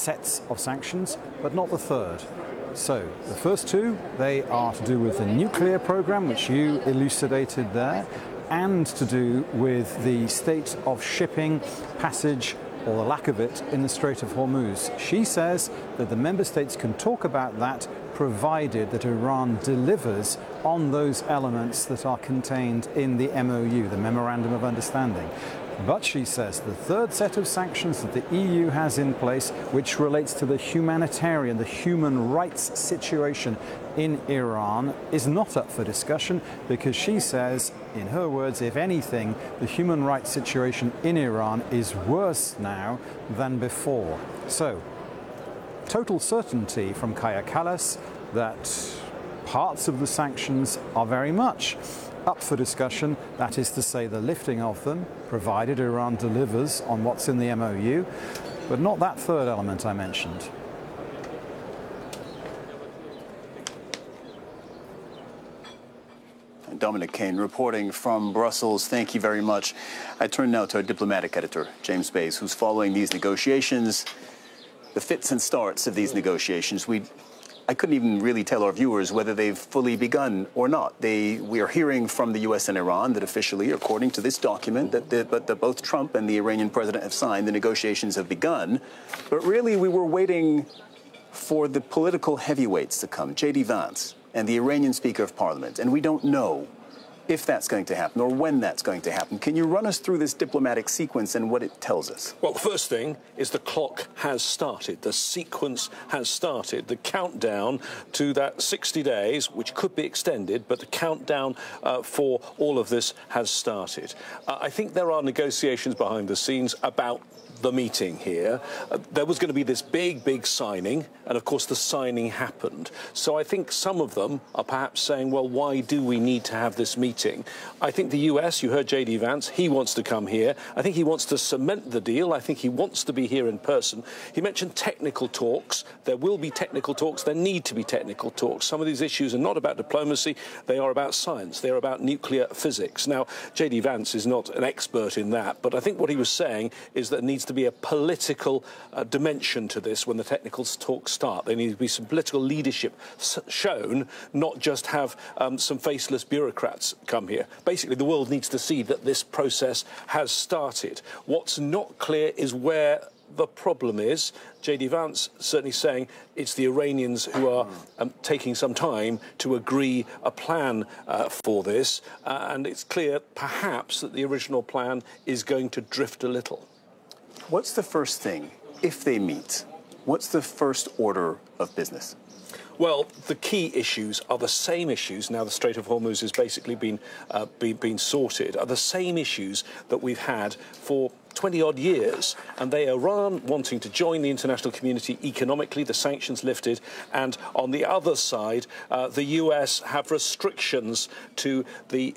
sets of sanctions, but not the third. So the first two, they are to do with the nuclear program, which you elucidated there, and to do with the state of shipping, passage, or the lack of it in the Strait of Hormuz. She says that the member states can talk about that provided that Iran delivers on those elements that are contained in the MOU, the Memorandum of Understanding. But she says the third set of sanctions that the EU has in place, which relates to the humanitarian, the human rights situation in Iran, is not up for discussion because she says, in her words, if anything, the human rights situation in Iran is worse now than before. So, total certainty from Kaja Kallas that parts of the sanctions are very much up for discussion, that is to say the lifting of them, provided Iran delivers on what's in the MOU, but not that third element I mentioned. Dominic Kane reporting from Brussels. Thank you very much. I turn now to our diplomatic editor, James Bays, who's following these negotiations, the fits and starts of these negotiations. I couldn't even really tell our viewers whether they've fully begun or not. We are hearing from the U.S. and Iran that officially, according to this document, that both Trump and the Iranian president have signed, the negotiations have begun. But really, we were waiting for the political heavyweights to come, J.D. Vance and the Iranian Speaker of Parliament, and we don't know if that's going to happen or when that's going to happen. Can you run us through this diplomatic sequence and what it tells us? Well, the first thing is the clock has started. The sequence has started. The countdown to that 60 days, which could be extended, but the countdown for all of this has started. I think there are negotiations behind the scenes about the meeting here. There was going to be this big signing, and of course the signing happened. So I think some of them are perhaps saying, well, why do we need to have this meeting? I think the US, you heard J.D. Vance, he wants to come here. I think he wants to cement the deal. I think he wants to be here in person. He mentioned technical talks. There will be technical talks. There need to be technical talks. Some of these issues are not about diplomacy. They are about science. They are about nuclear physics. Now, J.D. Vance is not an expert in that, but I think what he was saying is that there needs to be a political dimension to this when the technical talks start. There needs to be some political leadership shown, not just have some faceless bureaucrats come here. Basically, the world needs to see that this process has started. What's not clear is where the problem is. J.D. Vance certainly saying it's the Iranians who are taking some time to agree a plan for this, and it's clear perhaps that the original plan is going to drift a little. What's the first thing, if they meet, what's the first order of business? Well, the key issues are the same issues. Now the Strait of Hormuz has basically been sorted, are the same issues that we've had for 20-odd years, and they are Iran wanting to join the international community economically, the sanctions lifted, and on the other side, the US have restrictions to the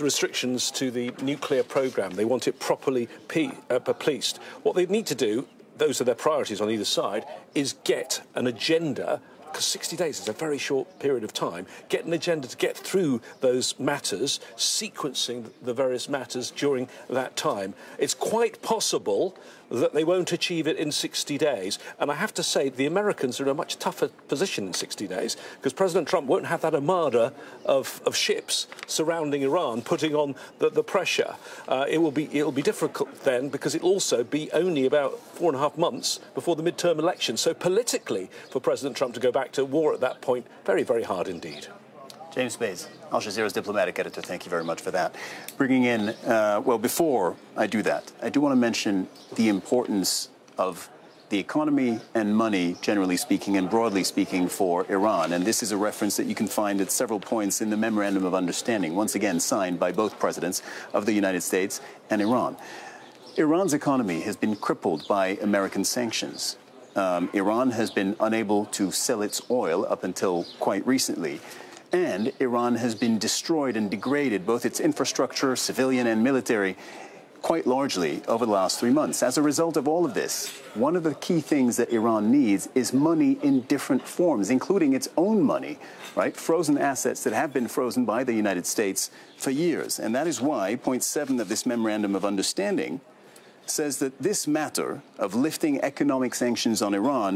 nuclear program. They want it properly policed. What they need to do, those are their priorities on either side, is get an agenda. Because 60 days is a very short period of time, get an agenda to get through those matters, sequencing the various matters during that time. It's quite possible that they won't achieve it in 60 days. And I have to say, the Americans are in a much tougher position in 60 days, because President Trump won't have that armada of ships surrounding Iran, putting on the pressure. It will be difficult then, because it'll also be only about 4.5 months before the midterm election. So politically, for President Trump to go back to war at that point, very, very hard indeed. James Bays, Al Jazeera's diplomatic editor, thank you very much for that. Bringing in, well, before I do that, I do want to mention the importance of the economy and money, generally speaking, and broadly speaking, for Iran. And this is a reference that you can find at several points in the Memorandum of Understanding, once again signed by both presidents of the United States and Iran. Iran's economy has been crippled by American sanctions. Iran has been unable to sell its oil up until quite recently. And Iran has been destroyed and degraded, both its infrastructure, civilian and military, quite largely over the last 3 months. As a result of all of this, one of the key things that Iran needs is money in different forms, including its own money, right? Frozen assets that have been frozen by the United States for years. And that is why point 7 of this Memorandum of Understanding says that this matter of lifting economic sanctions on Iran